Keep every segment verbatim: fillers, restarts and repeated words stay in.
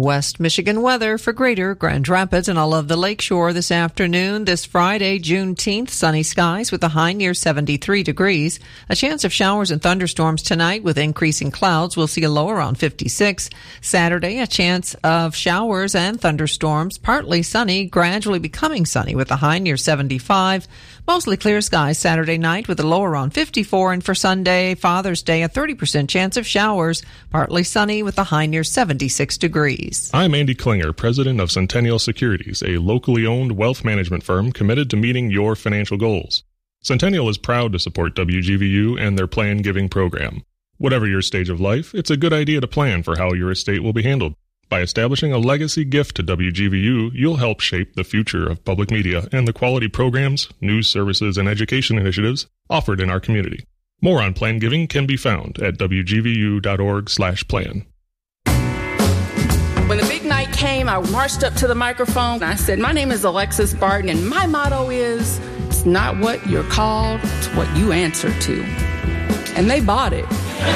West Michigan weather for Greater Grand Rapids and all of the Lakeshore this afternoon. This Friday, Juneteenth, sunny skies with a high near seventy-three degrees. A chance of showers and thunderstorms tonight with increasing clouds. We'll see a low around fifty-six. Saturday, a chance of showers and thunderstorms. Partly sunny, gradually becoming sunny with a high near seventy-five. Mostly clear skies Saturday night with a low around fifty-four. And for Sunday, Father's Day, a thirty percent chance of showers. Partly sunny with a high near seventy-six degrees. I'm Andy Klinger, president of Centennial Securities, a locally owned wealth management firm committed to meeting your financial goals. Centennial is proud to support W G V U and their Plan Giving program. Whatever your stage of life, it's a good idea to plan for how your estate will be handled. By establishing a legacy gift to W G V U, you'll help shape the future of public media and the quality programs, news services, and education initiatives offered in our community. More on Plan Giving can be found at w g v u dot org slash plan. When the big night came, I marched up to the microphone and I said, my name is Alexis Barton, and my motto is, it's not what you're called, it's what you answer to. And they bought it.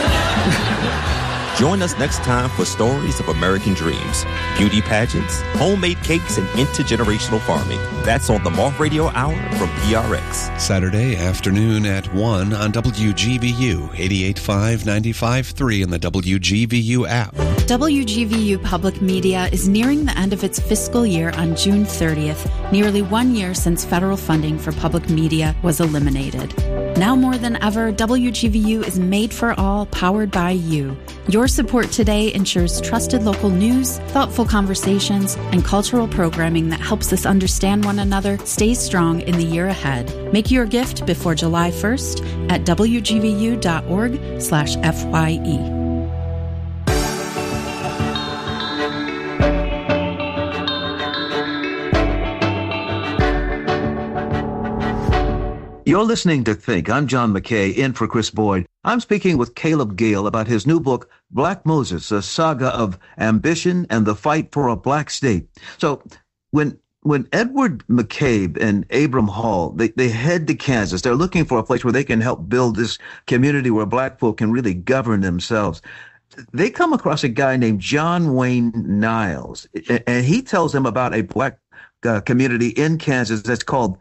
Join us next time for stories of American dreams, beauty pageants, homemade cakes, and intergenerational farming. That's on the Moth Radio Hour from P R X. Saturday afternoon at one on W G V U, eighty-eight point five, ninety-five point three in the W G V U app. W G V U Public Media is nearing the end of its fiscal year on June thirtieth, nearly one year since federal funding for public media was eliminated. Now more than ever, W G V U is made for all, powered by you. Your support today ensures trusted local news, thoughtful conversations, and cultural programming that helps us understand one another stay strong in the year ahead. Make your gift before July first at w g v u dot org slash f y e. You're listening to Think. I'm John McKay, in for Chris Boyd. I'm speaking with Caleb Gale about his new book, Black Moses, a saga of ambition and the fight for a black state. So when when Edward McCabe and Abram Hall, they, they head to Kansas, they're looking for a place where they can help build this community where black folk can really govern themselves. They come across a guy named John Wayne Niles, and he tells them about a black uh, community in Kansas that's called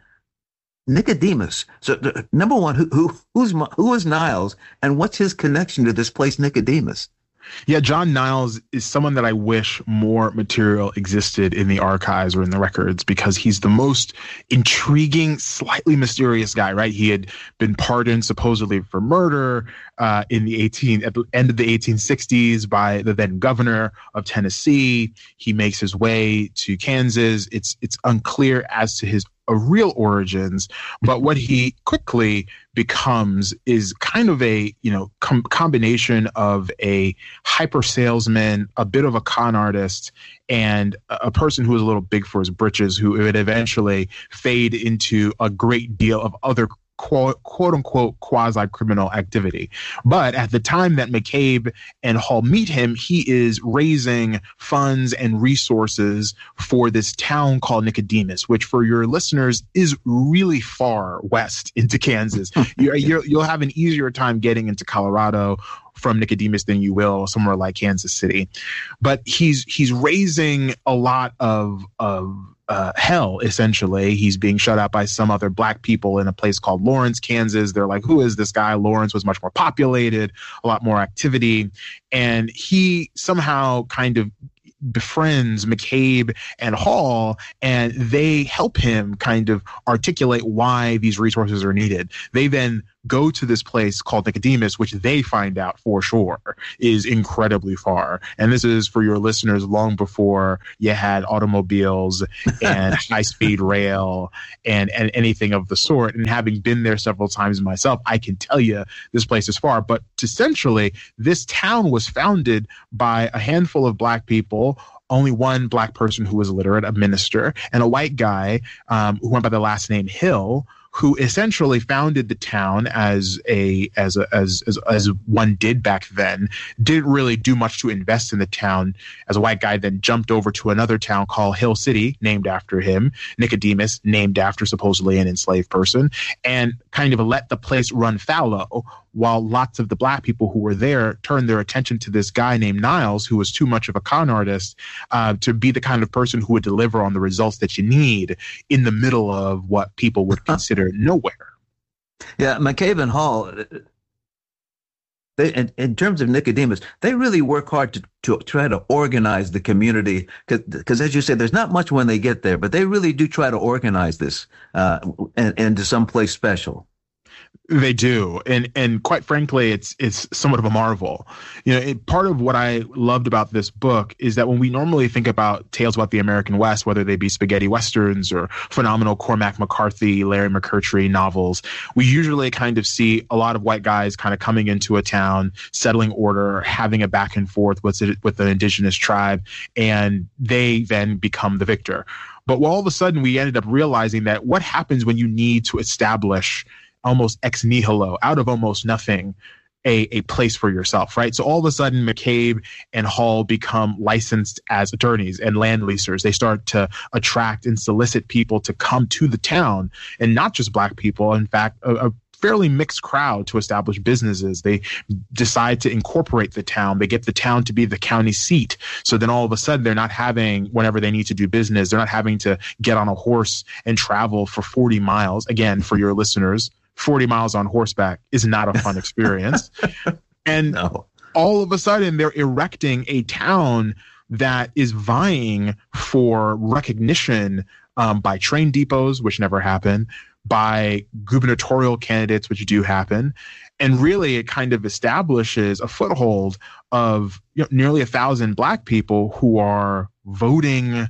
Nicodemus. So, number one, who who who's who is Niles, and what's his connection to this place, Nicodemus? Yeah, John Niles is someone that I wish more material existed in the archives or in the records, because he's the most intriguing, slightly mysterious guy, right? He had been pardoned supposedly for murder uh, in the eighteen at the end of the eighteen sixties by the then governor of Tennessee. He makes his way to Kansas. It's it's unclear as to his a real origins, but what he quickly becomes is kind of a, you know, com- combination of a hyper salesman, a bit of a con artist, and a person who was a little big for his britches, who would eventually fade into a great deal of other quote, quote unquote quasi-criminal activity. But at the time that McCabe and Hall meet him, he is raising funds and resources for this town called Nicodemus, which for your listeners is really far west into Kansas. you're, you're, you'll have an easier time getting into Colorado from Nicodemus than you will somewhere like Kansas City. But he's he's raising a lot of of uh, hell, essentially. He's being shut out by some other black people in a place called Lawrence, Kansas. They're like, who is this guy? Lawrence was much more populated, a lot more activity. And he somehow kind of befriends McCabe and Hall, and they help him kind of articulate why these resources are needed. They then go to this place called Nicodemus, which they find out for sure is incredibly far. And this is, for your listeners, long before you had automobiles and high-speed rail and, and anything of the sort. And having been there several times myself, I can tell you this place is far. But essentially, this town was founded by a handful of black people, only one black person who was illiterate, a minister, and a white guy um, who went by the last name Hill, who essentially founded the town as a as a, as, as as one did back then. Didn't really do much to invest in the town. As a white guy, then jumped over to another town called Hill City, named after him. Nicodemus, named after supposedly an enslaved person, and kind of let the place run fallow while lots of the black people who were there turned their attention to this guy named Niles, who was too much of a con artist uh, to be the kind of person who would deliver on the results that you need in the middle of what people would consider nowhere. Yeah, McCabe and Hall, they, in, in terms of Nicodemus, they really work hard to, to try to organize the community. Because, as you said, there's not much when they get there, but they really do try to organize this uh, and, into some place special. They do, and and quite frankly, it's it's somewhat of a marvel. You know, it, part of what I loved about this book is that when we normally think about tales about the American West, whether they be spaghetti westerns or phenomenal Cormac McCarthy, Larry McMurtry novels, we usually kind of see a lot of white guys kind of coming into a town, settling order, having a back and forth with it, with an indigenous tribe, and they then become the victor. But all of a sudden, we ended up realizing that what happens when you need to establish almost ex nihilo, out of almost nothing, a, a place for yourself, right? So all of a sudden, McCabe and Hall become licensed as attorneys and land leasers. They start to attract and solicit people to come to the town, and not just black people. In fact, a, a fairly mixed crowd to establish businesses. They decide to incorporate the town. They get the town to be the county seat. So then all of a sudden they're not having, whenever they need to do business, they're not having to get on a horse and travel for forty miles. Again, for your listeners, forty miles on horseback is not a fun experience. And no. all of a sudden they're erecting a town that is vying for recognition um, by train depots, which never happen, by gubernatorial candidates, which do happen. And really it kind of establishes a foothold of, you know, nearly a thousand black people who are voting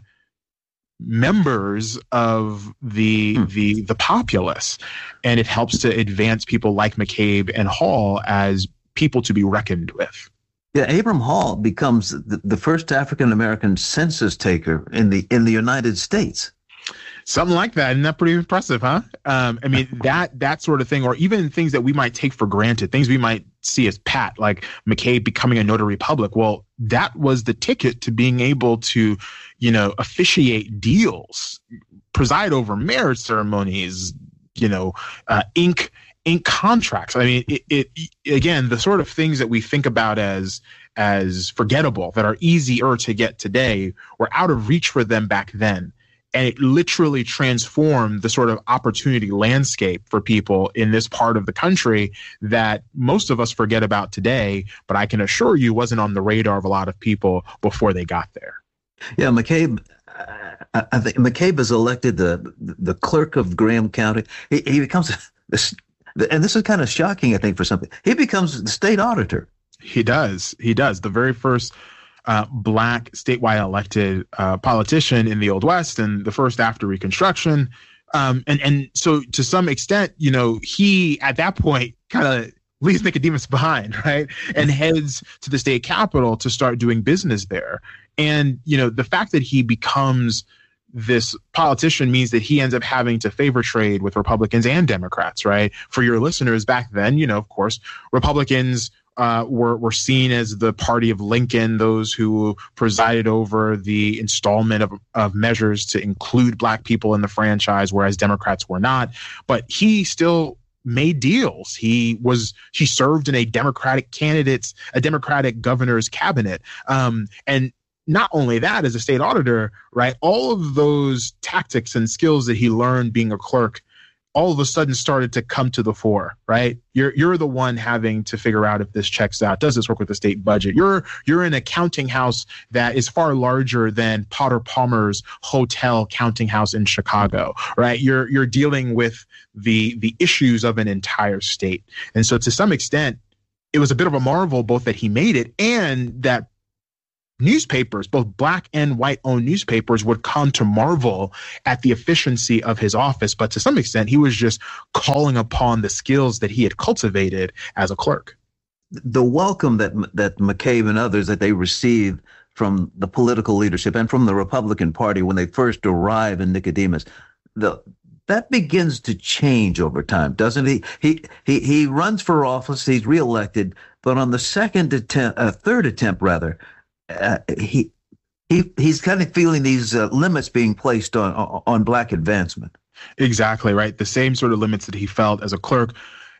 members of the hmm. the the populace, and it helps to advance people like McCabe and Hall as people to be reckoned with. Yeah, Abram Hall becomes the, the first African American census taker in the in the United States. Something like that. Isn't that pretty impressive, huh? Um, I mean, that that sort of thing, or even things that we might take for granted, things we might see as pat, like McCabe becoming a notary public. Well, that was the ticket to being able to, you know, officiate deals, preside over marriage ceremonies, you know, uh, ink ink contracts. I mean, it, it again, the sort of things that we think about as as forgettable, that are easier to get today, were out of reach for them back then. And it literally transformed the sort of opportunity landscape for people in this part of the country that most of us forget about today, but I can assure you wasn't on the radar of a lot of people before they got there. Yeah, McCabe, uh, I think McCabe is elected the the clerk of Graham County. He, he becomes, this, and this is kind of shocking, I think, for something. He becomes the state auditor. He does. He does. The very first Uh, black statewide elected uh, politician in the Old West, and the first after Reconstruction. Um, and, and so to some extent, you know, he at that point kind of leaves Nicodemus behind, right? And heads to the state capitol to start doing business there. And, you know, the fact that he becomes this politician means that he ends up having to favor trade with Republicans and Democrats, right? For your listeners back then, you know, of course, Republicans Uh, were were seen as the party of Lincoln, those who presided over the installment of, of measures to include black people in the franchise, whereas Democrats were not. But he still made deals. He was he served in a Democratic candidate's, a Democratic governor's cabinet. Um, and not only that, as a state auditor, right, all of those tactics and skills that he learned being a clerk all of a sudden started to come to the fore, right? You're you're the one having to figure out if this checks out. Does this work with the state budget? You're you're in an accounting house that is far larger than Potter Palmer's hotel counting house in Chicago, right? You're you're dealing with the the issues of an entire state. And so to some extent, it was a bit of a marvel both that he made it and that newspapers, both black and white owned newspapers, would come to marvel at the efficiency of his office. But to some extent, he was just calling upon the skills that he had cultivated as a clerk. The welcome that that McCabe and others that they received from the political leadership and from the Republican Party when they first arrive in Nicodemus, the that begins to change over time, doesn't he? He he he runs for office, he's reelected, but on the second attempt, uh, third attempt rather, Uh, he he he's kind of feeling these uh, limits being placed on on black advancement. Exactly right. The same sort of limits that he felt as a clerk.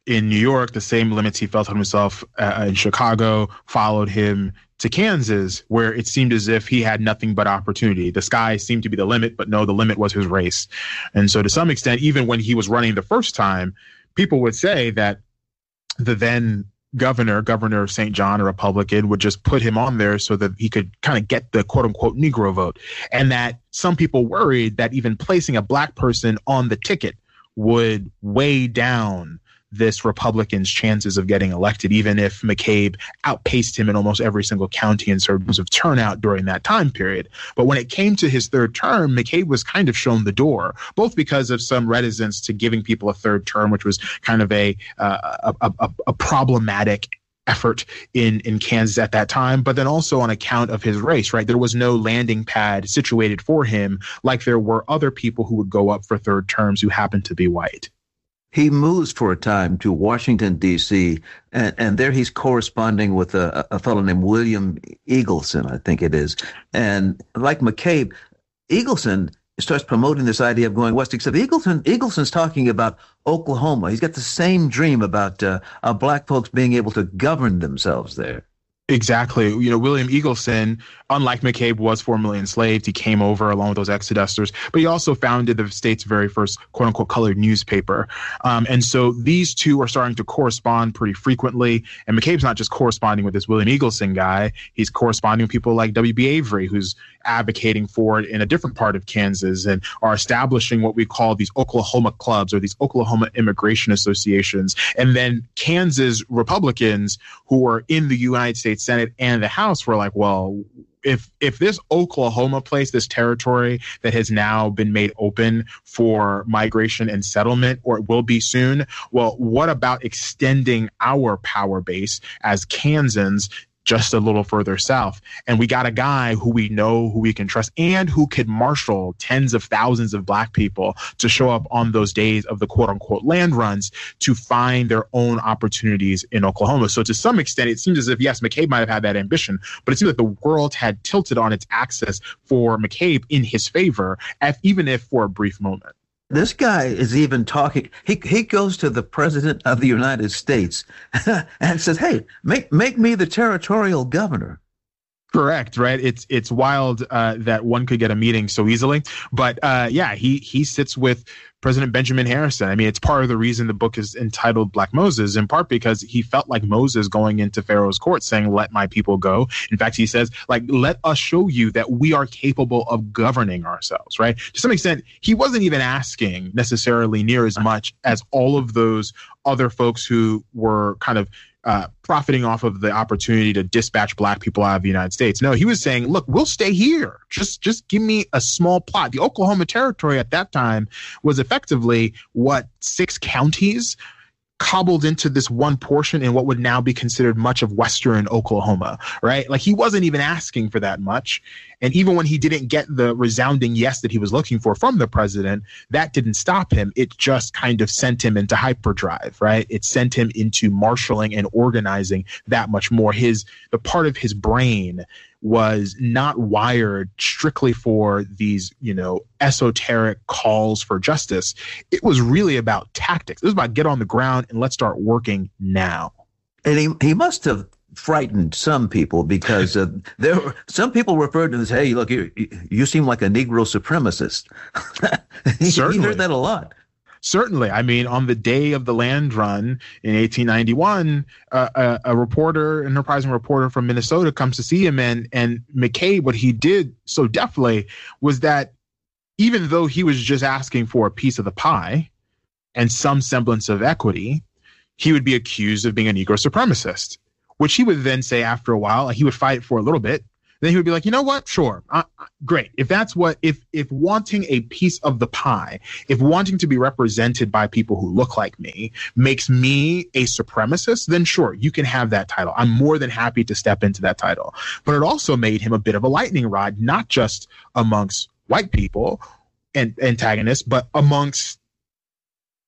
in New York, the same limits he felt on himself uh, in Chicago followed him to Kansas, where it seemed as if he had nothing but opportunity. The sky seemed to be the limit, but no, the limit was his race. And so to some extent, even when he was running the first time, people would say that the then governor, Governor of Saint John, a Republican, would just put him on there so that he could kind of get the quote unquote Negro vote. And that some people worried that even placing a black person on the ticket would weigh down this Republican's chances of getting elected, even if McCabe outpaced him in almost every single county in terms of turnout during that time period. But when it came to his third term, McCabe was kind of shown the door, both because of some reticence to giving people a third term, which was kind of a uh, a, a, a problematic effort in, in Kansas at that time, but then also on account of his race, right? There was no landing pad situated for him like there were other people who would go up for third terms who happened to be white. He moves for a time to Washington, D C, and, and there he's corresponding with a, a fellow named William Eagleson, I think it is. And like McCabe, Eagleson starts promoting this idea of going west, except Eagleson, Eagleson's talking about Oklahoma. He's got the same dream about uh, uh, black folks being able to govern themselves there. Exactly. You know, William Eagleson, unlike McCabe, was formerly enslaved. He came over along with those exodusters, but he also founded the state's very first quote unquote colored newspaper. Um, and so these two are starting to correspond pretty frequently. And McCabe's not just corresponding with this William Eagleson guy. He's corresponding with people like W B Avery, who's advocating for it in a different part of Kansas and are establishing what we call these Oklahoma clubs or these Oklahoma immigration associations. And then Kansas Republicans who are in the United States Senate and the House were like, well, if if this Oklahoma place, this territory that has now been made open for migration and settlement, or it will be soon, well, what about extending our power base as Kansans just a little further south? And we got a guy who we know, who we can trust, and who could marshal tens of thousands of black people to show up on those days of the quote unquote land runs to find their own opportunities in Oklahoma. So to some extent, it seems as if, yes, McCabe might have had that ambition, but it seems like the world had tilted on its axis for McCabe in his favor, if, even if for a brief moment. This guy is even talking. He he goes to the president of the United States and says, "Hey, make make me the territorial governor." Correct, right? It's it's wild uh, that one could get a meeting so easily, but uh, yeah, he he sits with President Benjamin Harrison. I mean, it's part of the reason the book is entitled Black Moses, in part because he felt like Moses going into Pharaoh's court saying, "Let my people go." In fact, he says, like, "Let us show you that we are capable of governing ourselves," right? To some extent, he wasn't even asking necessarily near as much as all of those other folks who were kind of Uh, profiting off of the opportunity to dispatch black people out of the United States. No, he was saying, look, we'll stay here. Just just give me a small plot. The Oklahoma Territory at that time was effectively, what, six counties cobbled into this one portion in what would now be considered much of western Oklahoma, right? Like, he wasn't even asking for that much. And even when he didn't get the resounding yes that he was looking for from the president, that didn't stop him. It just kind of sent him into hyperdrive, right? It sent him into marshaling and organizing that much more. His the part of his brain was not wired strictly for these, you know, esoteric calls for justice. It was really about tactics. It was about get on the ground and let's start working now. And he he must have frightened some people, because uh, there were some people referred to as, "Hey, look, you you seem like a Negro supremacist." Certainly. You heard that a lot. Certainly. I mean, on the day of the land run in eighteen ninety-one, uh, a, a reporter, an enterprising reporter from Minnesota comes to see him, and, and McCabe, what he did so deftly was that even though he was just asking for a piece of the pie and some semblance of equity, he would be accused of being a Negro supremacist, which he would then say after a while, he would fight for a little bit. Then he would be like, you know what? Sure. Uh, great. If that's what, if, if wanting a piece of the pie, if wanting to be represented by people who look like me makes me a supremacist, then sure, you can have that title. I'm more than happy to step into that title. But it also made him a bit of a lightning rod, not just amongst white people and antagonists, but amongst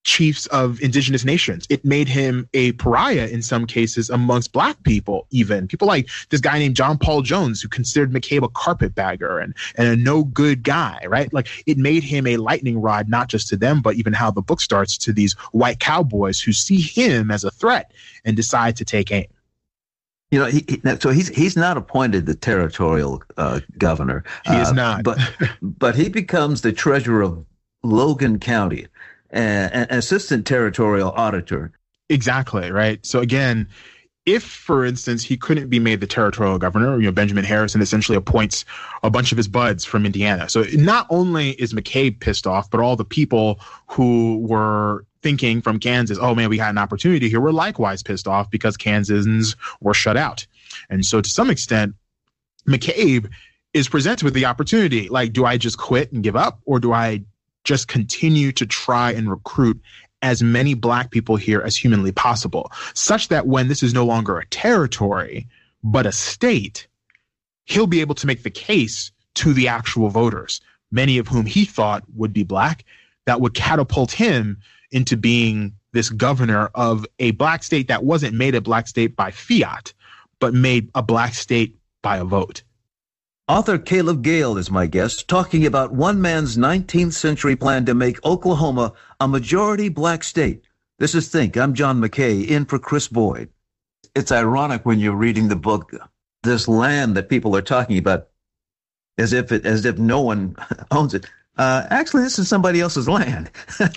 chiefs of indigenous nations. It made him a pariah in some cases amongst black people, even. People like this guy named John Paul Jones, who considered McCabe a carpetbagger and, and a no good guy, right? Like, it made him a lightning rod, not just to them, but even how the book starts, to these white cowboys who see him as a threat and decide to take aim. You know, he, he, so he's he's not appointed the territorial uh, governor. He is uh, not. but but he becomes the treasurer of Logan County, an assistant territorial auditor. Exactly, right? So again, if, for instance, he couldn't be made the territorial governor, you know, Benjamin Harrison essentially appoints a bunch of his buds from Indiana. So not only is McCabe pissed off, but all the people who were thinking from Kansas, oh man, we had an opportunity here, were likewise pissed off because Kansans were shut out. And so to some extent, McCabe is presented with the opportunity. Like, do I just quit and give up, or do I just continue to try and recruit as many black people here as humanly possible, such that when this is no longer a territory, but a state, he'll be able to make the case to the actual voters, many of whom he thought would be black, that would catapult him into being this governor of a black state that wasn't made a black state by fiat, but made a black state by a vote. Author Caleb Gale is my guest, talking about one man's nineteenth century plan to make Oklahoma a majority black state. This is Think. I'm John McKay, in for Chris Boyd. It's ironic when you're reading the book, this land that people are talking about, as if it, as if no one owns it. Uh, actually, this is somebody else's land,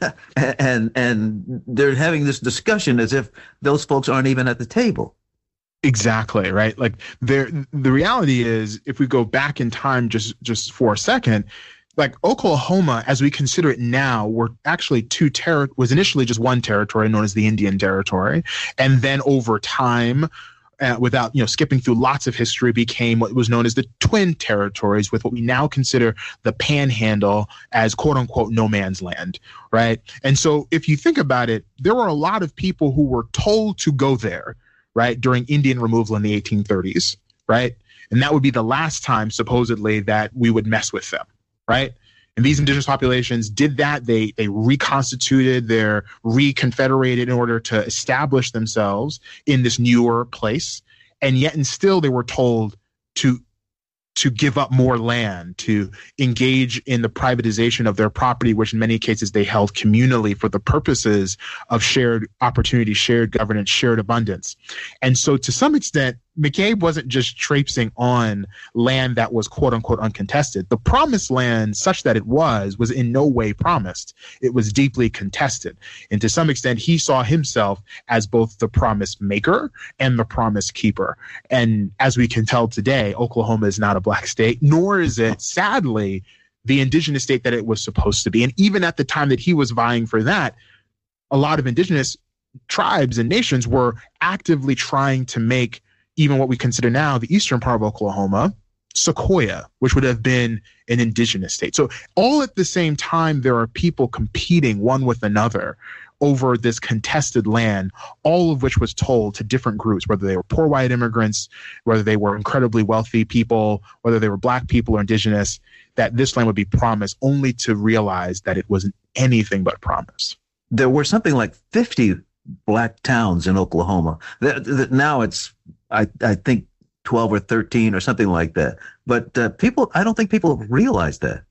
and and they're having this discussion as if those folks aren't even at the table. Exactly, right? Like, there, the reality is, if we go back in time just, just for a second, like, Oklahoma, as we consider it now, were actually two ter- was initially just one territory known as the Indian Territory. And then over time, uh, without, you know, skipping through lots of history, became what was known as the Twin Territories, with what we now consider the Panhandle as quote unquote no man's land, right? And so if you think about it, there were a lot of people who were told to go there, right, during Indian removal in the eighteen thirties, right? And that would be the last time, supposedly, that we would mess with them, right? And these indigenous populations did that. They they reconstituted, they're reconfederated in order to establish themselves in this newer place. And yet and still they were told to to give up more land, to engage in the privatization of their property, which in many cases they held communally for the purposes of shared opportunity, shared governance, shared abundance. And so to some extent, McCabe wasn't just traipsing on land that was quote unquote uncontested. The promised land, such that it was, was in no way promised. It was deeply contested. And to some extent, he saw himself as both the promise maker and the promise keeper. And as we can tell today, Oklahoma is not a black state, nor is it, sadly, the indigenous state that it was supposed to be. And even at the time that he was vying for that, a lot of indigenous tribes and nations were actively trying to make even what we consider now the eastern part of Oklahoma, Sequoia, which would have been an indigenous state. So all at the same time, there are people competing one with another over this contested land, all of which was told to different groups, whether they were poor white immigrants, whether they were incredibly wealthy people, whether they were black people or indigenous, that this land would be promised, only to realize that it wasn't anything but promise. There were something like fifty black towns in Oklahoma. That, that now it's, I, I think, twelve or thirteen or something like that. But uh, people, I don't think people realize that.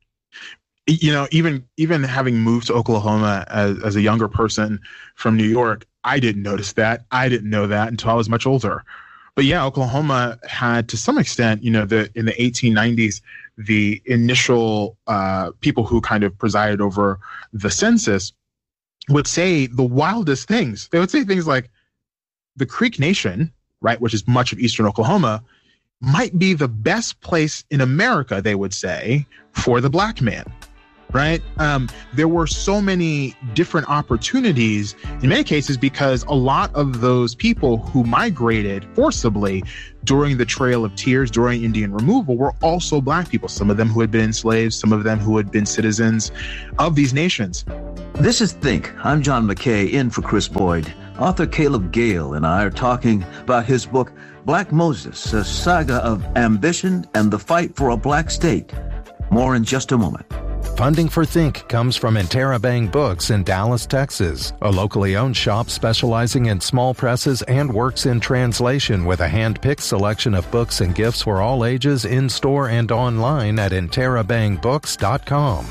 You know, even even having moved to Oklahoma as, as a younger person from New York, I didn't notice that. I didn't know that until I was much older. But yeah, Oklahoma had, to some extent, you know, the in the eighteen nineties, the initial uh, people who kind of presided over the census would say the wildest things. They would say things like, the Creek Nation, right, which is much of eastern Oklahoma, might be the best place in America, they would say, for the black man, right? Um, there were so many different opportunities in many cases because a lot of those people who migrated forcibly during the Trail of Tears, during Indian removal, were also black people, some of them who had been enslaved, some of them who had been citizens of these nations. This is Think. I'm John McKay, in for Chris Boyd. Author Caleb Gale and I are talking about his book, Black Moses, a saga of ambition and the fight for a black state. More in just a moment. Funding for Think comes from Interabang Books in Dallas, Texas, a locally owned shop specializing in small presses and works in translation with a hand-picked selection of books and gifts for all ages in-store and online at interabang books dot com.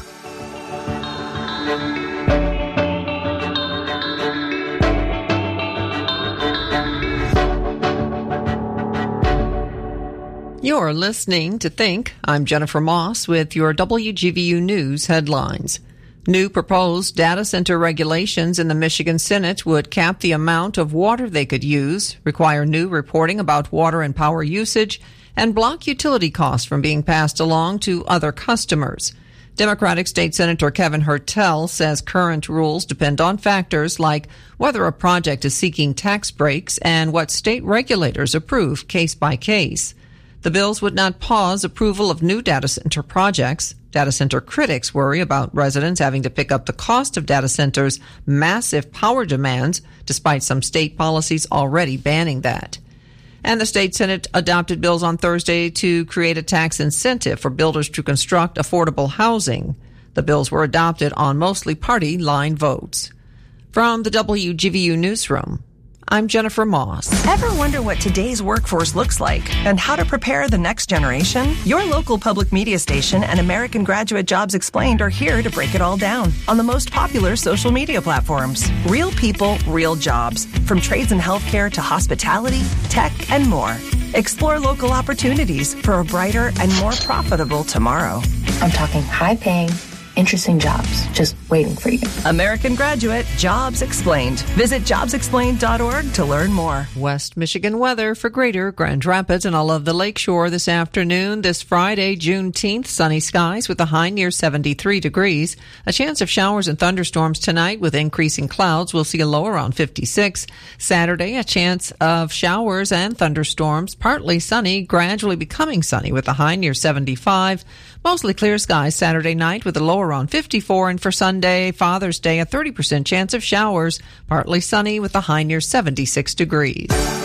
You're listening to Think. I'm Jennifer Moss with your W G V U News headlines. New proposed data center regulations in the Michigan Senate would cap the amount of water they could use, require new reporting about water and power usage, and block utility costs from being passed along to other customers. Democratic State Senator Kevin Hertel says current rules depend on factors like whether a project is seeking tax breaks and what state regulators approve case by case. The bills would not pause approval of new data center projects. Data center critics worry about residents having to pick up the cost of data centers' massive power demands, despite some state policies already banning that. And the state Senate adopted bills on Thursday to create a tax incentive for builders to construct affordable housing. The bills were adopted on mostly party line votes. From the W G V U Newsroom, I'm Jennifer Moss. Ever wonder what today's workforce looks like and how to prepare the next generation? Your local public media station and American Graduate Jobs Explained are here to break it all down on the most popular social media platforms. Real people, real jobs, from trades and healthcare to hospitality, tech, and more. Explore local opportunities for a brighter and more profitable tomorrow. I'm talking high-paying, interesting jobs just waiting for you. American Graduate Jobs Explained. Visit jobs explained dot org to learn more. West Michigan weather for Greater Grand Rapids and all of the Lakeshore this afternoon. This Friday, Juneteenth, sunny skies with a high near seventy-three degrees. A chance of showers and thunderstorms tonight with increasing clouds. We'll see a low around fifty-six. Saturday, a chance of showers and thunderstorms. Partly sunny, gradually becoming sunny with a high near seventy-five. Mostly clear skies Saturday night with a low around fifty-four. And for Sunday, Father's Day, a thirty percent chance of showers. Partly sunny with a high near seventy-six degrees.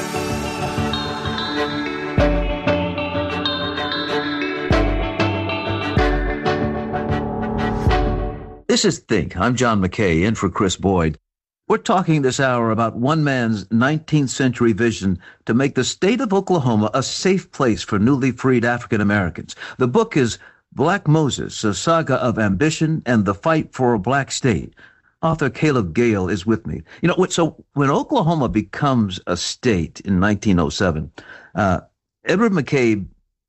This is Think. I'm John McKay, in for Chris Boyd. We're talking this hour about one man's nineteenth century vision to make the state of Oklahoma a safe place for newly freed African Americans. The book is Black Moses, a saga of ambition and the fight for a black state. Author Caleb Gale is with me. You know, so when Oklahoma becomes a state in nineteen oh seven, uh, Edward McCabe,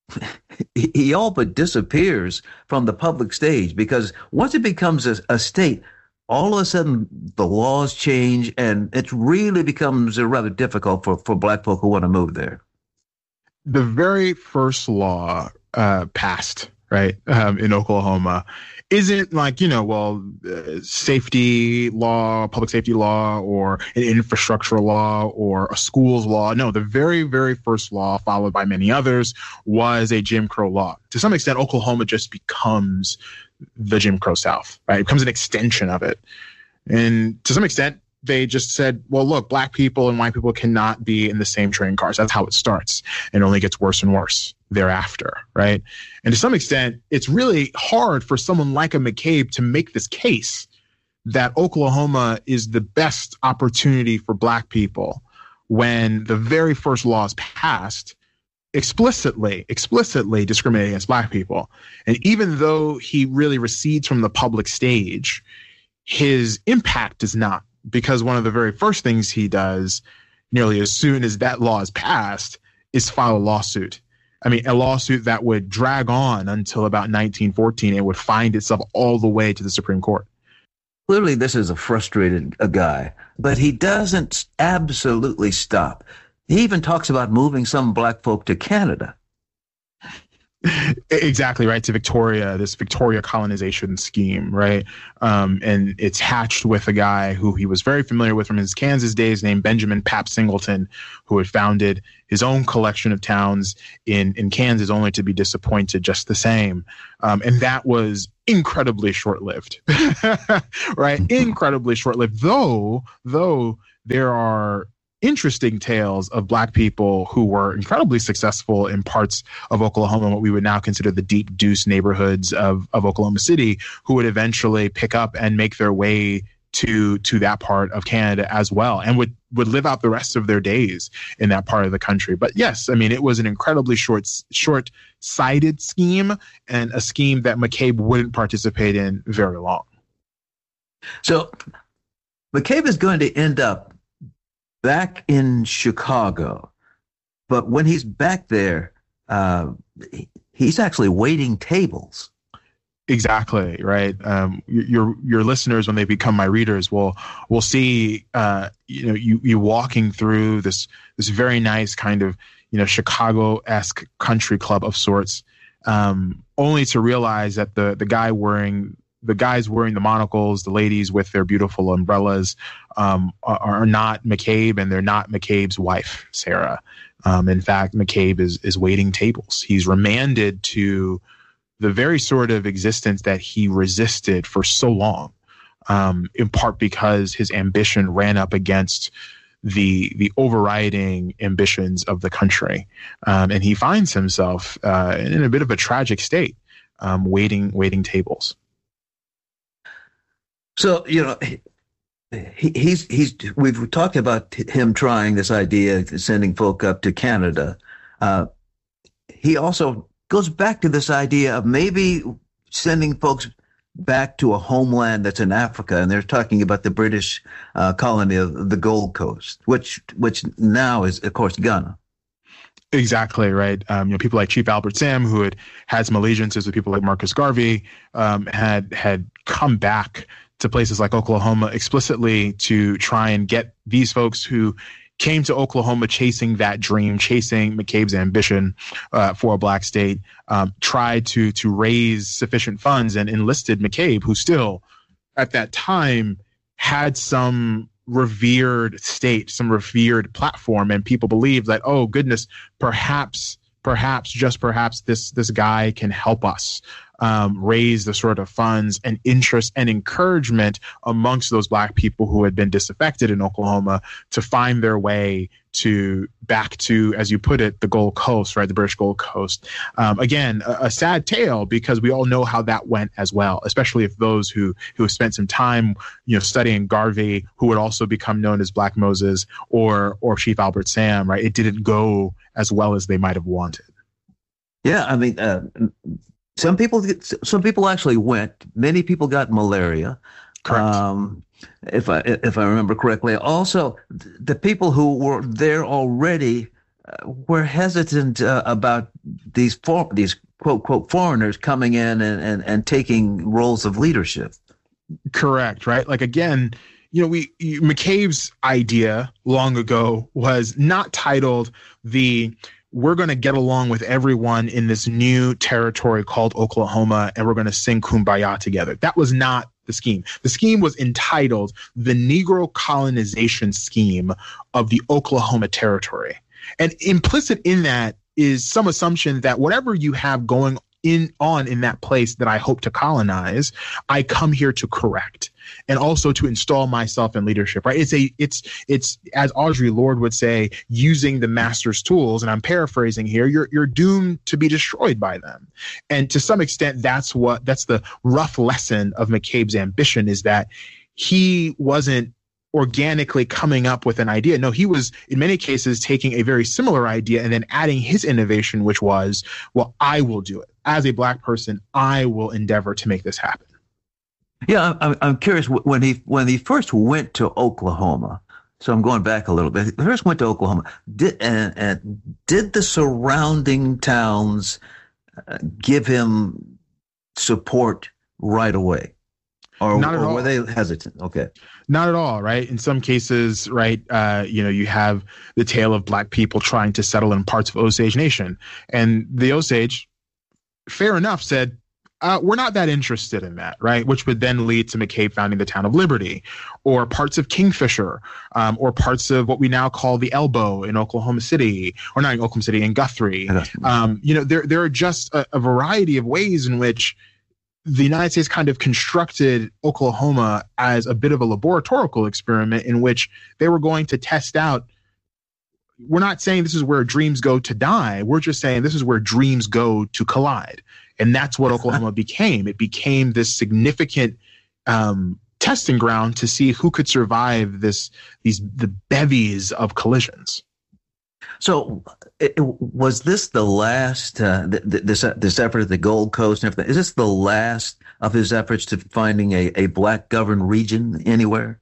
he all but disappears from the public stage, because once it becomes a, a state, all of a sudden the laws change and it really becomes rather difficult for, for black folk who want to move there. The very first law uh, passed, right, um, in Oklahoma isn't like, you know, well, uh, safety law, public safety law, or an infrastructure law, or a schools law. No, the very, very first law, followed by many others, was a Jim Crow law. To some extent, Oklahoma just becomes the Jim Crow South, right? It becomes an extension of it. And to some extent, they just said, well, look, black people and white people cannot be in the same train cars. That's how it starts. And it only gets worse and worse thereafter, right? And to some extent, it's really hard for someone like a McCabe to make this case that Oklahoma is the best opportunity for black people when the very first laws passed explicitly, explicitly discriminate against black people. And even though he really recedes from the public stage, his impact does not, because one of the very first things he does nearly as soon as that law is passed is file a lawsuit. I mean, a lawsuit that would drag on until about nineteen fourteen. It would find itself all the way to the Supreme Court. Clearly, this is a frustrated a guy, but he doesn't absolutely stop. He even talks about moving some black folk to Canada. Exactly, right, to Victoria, this Victoria colonization scheme, right? Um, and it's hatched with a guy who he was very familiar with from his Kansas days named Benjamin Pap Singleton, who had founded his own collection of towns in, in Kansas, only to be disappointed just the same. Um, and that was incredibly short-lived, right? Incredibly short-lived, though, though there are interesting tales of Black people who were incredibly successful in parts of Oklahoma, what we would now consider the Deep Deuce neighborhoods of, of Oklahoma City, who would eventually pick up and make their way to to that part of Canada as well, and would would live out the rest of their days in that part of the country. But yes, I mean, it was an incredibly short short-sighted scheme, and a scheme that McCabe wouldn't participate in very long. So McCabe is going to end up back in Chicago, but when he's back there, uh, he's actually waiting tables. Exactly, right. Um, your your listeners, when they become my readers, will will see uh, you know you you walking through this this very nice kind of you know Chicago-esque country club of sorts, um, only to realize that the the guy wearing the guys wearing the monocles, the ladies with their beautiful umbrellas, um, are, are not McCabe, and they're not McCabe's wife, Sarah. Um, in fact, McCabe is is waiting tables. He's remanded to the very sort of existence that he resisted for so long, um, in part because his ambition ran up against the the overriding ambitions of the country, um, and he finds himself uh, in a bit of a tragic state, um, waiting waiting tables. So you know, he, he's he's we've talked about him trying this idea of sending folk up to Canada. Uh, he also goes back to this idea of maybe sending folks back to a homeland that's in Africa, and they're talking about the British uh, colony of the Gold Coast, which which now is, of course, Ghana. Exactly right. Um, you know, people like Chief Albert Sam, who had had some allegiances with people like Marcus Garvey, um, had had come back to places like Oklahoma explicitly to try and get these folks who came to Oklahoma chasing that dream, chasing McCabe's ambition uh, for a Black state, um, tried to to raise sufficient funds and enlisted McCabe, who still, at that time, had some revered state, some revered platform, and people believed that, oh goodness, perhaps, perhaps, just perhaps, this this guy can help us um, raise the sort of funds and interest and encouragement amongst those Black people who had been disaffected in Oklahoma to find their way to back to, as you put it, the Gold Coast, right, the British Gold Coast. Um, again, a, a sad tale, because we all know how that went as well, especially if those who who have spent some time, you know, studying Garvey, who would also become known as Black Moses, or or Chief Albert Sam, right? It didn't go as well as they might have wanted. Yeah, I mean, uh, some people some people actually went. Many people got malaria. Correct. Um, if I if I remember correctly. Also, the people who were there already uh, were hesitant uh, about these for, these quote quote foreigners coming in and, and, and taking roles of leadership. Correct. Right. Like, again, you know, we you, McCabe's idea long ago was not titled the "we're going to get along with everyone in this new territory called Oklahoma and we're going to sing Kumbaya together." That was not the scheme. The scheme was entitled the Negro Colonization Scheme of the Oklahoma Territory. And implicit in that is some assumption that whatever you have going in on in that place that I hope to colonize, I come here to correct, and also to install myself in leadership, right? It's a, it's, it's, as Audre Lorde would say, using the master's tools, and I'm paraphrasing here, you're, you're doomed to be destroyed by them. And to some extent, that's what, that's the rough lesson of McCabe's ambition, is that he wasn't organically coming up with an idea. No, he was in many cases taking a very similar idea and then adding his innovation, which was, well, I will do it. As a Black person, I will endeavor to make this happen. Yeah, I'm, I'm curious, when he when he first went to Oklahoma, so I'm going back a little bit, he first went to Oklahoma, did, and, and did the surrounding towns uh, give him support right away? Or, Not at or all. were they hesitant? Okay. Not at all, right? In some cases, right, uh, you know, you have the tale of Black people trying to settle in parts of Osage Nation. And the Osage, fair enough, said, uh, we're not that interested in that, right? Which would then lead to McCabe founding the town of Liberty, or parts of Kingfisher, um, or parts of what we now call the Elbow in Oklahoma City, or not in Oklahoma City, in Guthrie. Um, you know, there, there are just a, a variety of ways in which the United States kind of constructed Oklahoma as a bit of a laboratorical experiment in which they were going to test out we're not saying this is where dreams go to die. We're just saying this is where dreams go to collide. And that's what Oklahoma became. It became this significant um, testing ground to see who could survive this, these, the bevies of collisions. So, it, was this the last uh, th- th- this uh, this effort at the Gold Coast and everything? Is this the last of his efforts to finding a, a black governed region anywhere?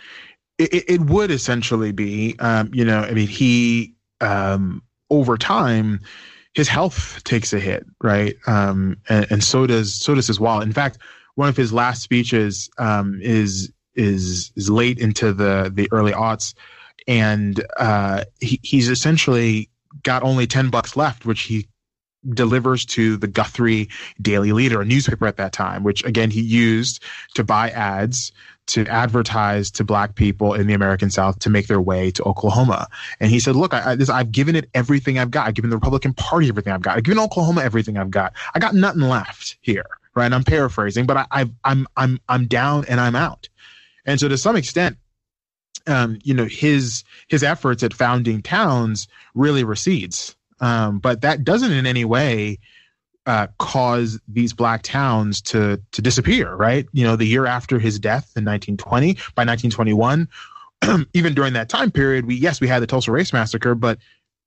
It, it would essentially be, um, you know, I mean, he um, over time, his health takes a hit, right? Um, and, and so does so does his wallet. In fact, one of his last speeches um, is is is late into the the early aughts. And uh, he, he's essentially got only ten bucks left, which he delivers to the Guthrie Daily Leader, a newspaper at that time, which, again, he used to buy ads to advertise to black people in the American South to make their way to Oklahoma. And he said, look, I, I, this, I've given it everything I've got. I've given the Republican Party everything I've got. I've given Oklahoma everything I've got. I got nothing left here, right? And I'm paraphrasing, but I, I've, I'm I'm I'm down and I'm out. And so to some extent, Um, you know, his his efforts at founding towns really recedes. Um, but that doesn't in any way uh, cause these black towns to to disappear, right? You know, the year after his death in nineteen twenty, by nineteen twenty-one, even during that time period, we yes, we had the Tulsa Race Massacre, but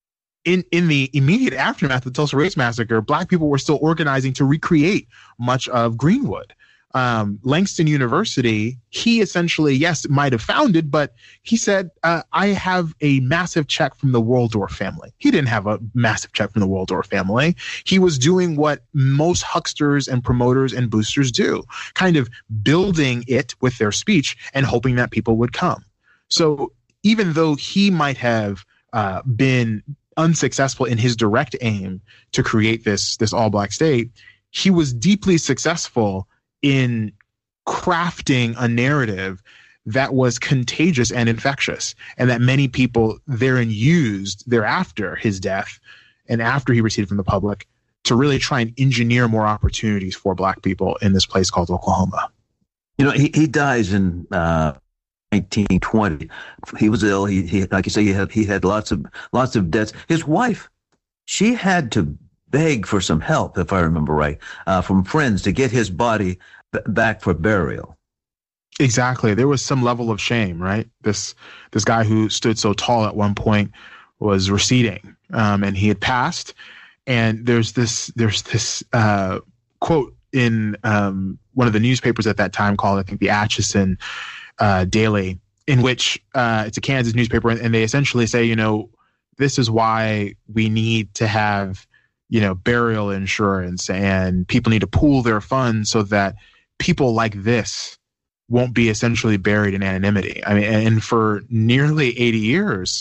in in the immediate aftermath of the Tulsa Race Massacre, black people were still organizing to recreate much of Greenwood. Um, Langston University, he essentially, yes, might have founded, but he said, uh, I have a massive check from the Waldorf family. He didn't have a massive check from the Waldorf family. He was doing what most hucksters and promoters and boosters do, kind of building it with their speech and hoping that people would come. So even though he might have uh, been unsuccessful in his direct aim to create this, this all-black state, he was deeply successful in crafting a narrative that was contagious and infectious, and that many people therein used thereafter his death and after he receded from the public to really try and engineer more opportunities for black people in this place called Oklahoma. You know, he, he dies in uh, nineteen twenty. He was ill. He, he like you say, he had he had lots of lots of debts. His wife, she had to beg for some help, if I remember right, uh, from friends to get his body b- back for burial. Exactly. There was some level of shame, right? This this guy who stood so tall at one point was receding, um, and he had passed. And there's this there's this uh, quote in um, one of the newspapers at that time called, I think, the Atchison uh, Daily, in which uh, it's a Kansas newspaper, and, and they essentially say, you know, this is why we need to have, you know, burial insurance, and people need to pool their funds so that people like this won't be essentially buried in anonymity. I mean, and for nearly eighty years,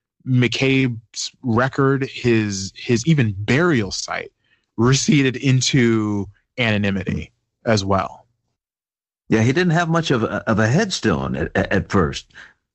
McCabe's record, his his even burial site, receded into anonymity as well. Yeah, he didn't have much of a, of a headstone at, at first.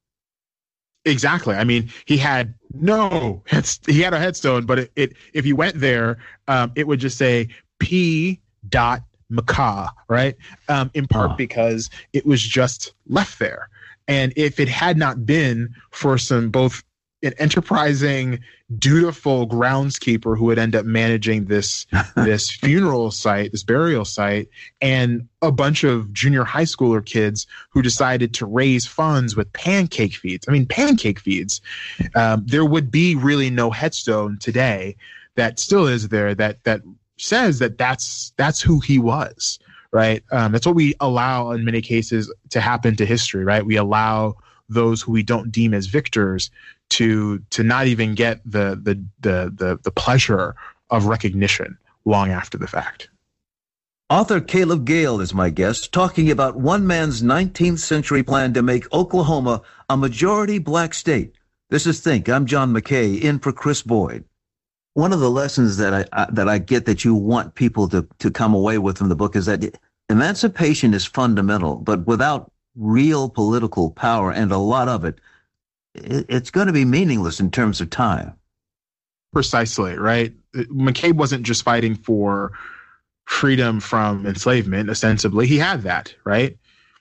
Exactly. I mean, he had no, he had a headstone, but it, it if you went there, um, it would just say P. Dot McCaw, right? Um, in part huh. because it was just left there. And if it had not been for some both an enterprising, dutiful groundskeeper who would end up managing this this funeral site, this burial site, and a bunch of junior high schooler kids who decided to raise funds with pancake feeds. I mean, pancake feeds. Um, there would be really no headstone today that still is there that that says that that's that's who he was, right? Um, that's what we allow in many cases to happen to history, right? We allow those who we don't deem as victors to to not even get the the the the, the pleasure of recognition long after the fact. Author Caleb Gale is my guest, talking about one man's nineteenth century plan to make Oklahoma a majority black state. This is Think. I'm John McKay, in for Chris Boyd. One of the lessons that I, I that I get that you want people to to come away with from the book is that emancipation is fundamental, but without real political power, and a lot of it, it's going to be meaningless in terms of time. Precisely, right? McCabe wasn't just fighting for freedom from enslavement, ostensibly. He had that, right?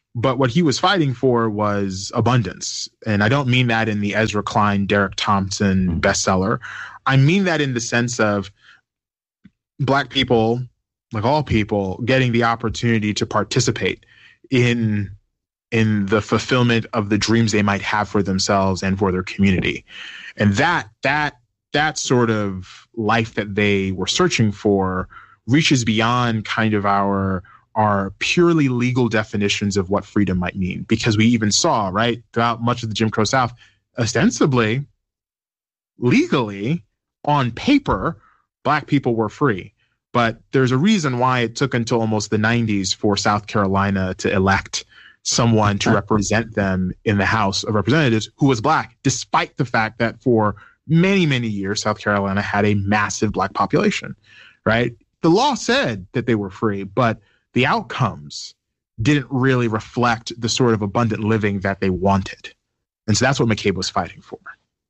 But what he was fighting for was abundance. And I don't mean that in the Ezra Klein, Derek Thompson bestseller. I mean that in the sense of Black people, like all people, getting the opportunity to participate in in the fulfillment of the dreams they might have for themselves and for their community. And that that that sort of life that they were searching for reaches beyond kind of our our purely legal definitions of what freedom might mean. Because we even saw, right, throughout much of the Jim Crow South, ostensibly, legally, on paper, Black people were free. But there's a reason why it took until almost the nineties for South Carolina to elect someone to represent them in the House of Representatives who was Black, despite the fact that for many, many years, South Carolina had a massive Black population, right? The law said that they were free, but the outcomes didn't really reflect the sort of abundant living that they wanted. And so that's what McCabe was fighting for.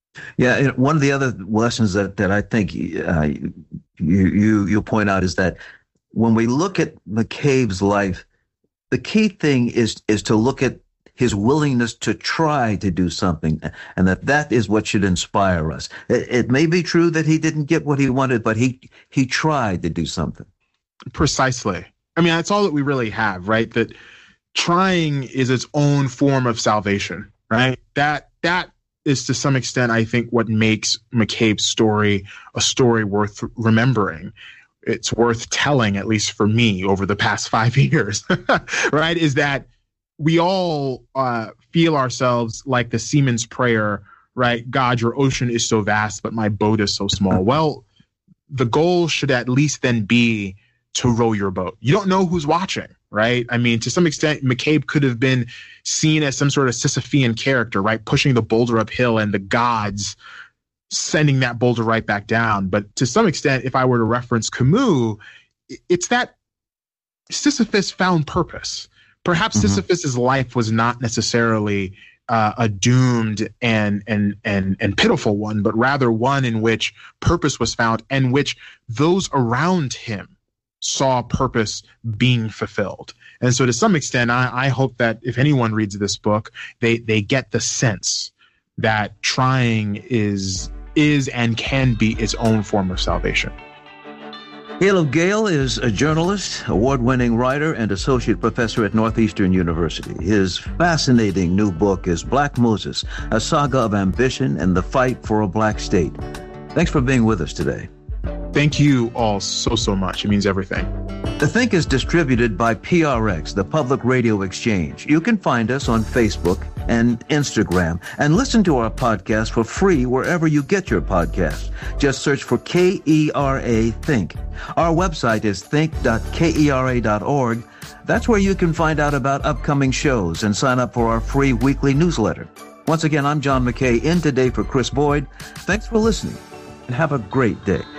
Yeah, one of the other lessons that, that I think uh, you, you, you'll point out is that when we look at McCabe's life, the key thing is is to look at his willingness to try to do something, and that that is what should inspire us. It, it may be true that he didn't get what he wanted, but he he tried to do something. Precisely. I mean, that's all that we really have, right? That trying is its own form of salvation, right? That that is to some extent, I think, what makes McCabe's story a story worth remembering. It's worth telling, at least for me, over the past five years, right, is that we all uh, feel ourselves like the seaman's prayer, right? God, your ocean is so vast, but my boat is so small. Well, the goal should at least then be to row your boat. You don't know who's watching, right? I mean, to some extent, McCabe could have been seen as some sort of Sisyphean character, right? Pushing the boulder uphill and the gods sending that boulder right back down. But to some extent, if I were to reference Camus, it's that Sisyphus found purpose. Perhaps mm-hmm. Sisyphus's life was not necessarily uh, a doomed and and and and pitiful one, but rather one in which purpose was found and which those around him saw purpose being fulfilled. And so to some extent, I, I hope that if anyone reads this book, they they get the sense that trying is is and can be its own form of salvation. Caleb Gale is a journalist, award-winning writer, and associate professor at Northeastern University. His fascinating new book is Black Moses, a saga of ambition and the fight for a Black state. Thanks for being with us today. Thank you all so, so much. It means everything. The Think is distributed by P R X, the Public Radio Exchange. You can find us on Facebook and Instagram and listen to our podcast for free wherever you get your podcasts. Just search for K E R A Think. Our website is think dot kera dot org. That's where you can find out about upcoming shows and sign up for our free weekly newsletter. Once again, I'm John McKay, in today for Chris Boyd. Thanks for listening and have a great day.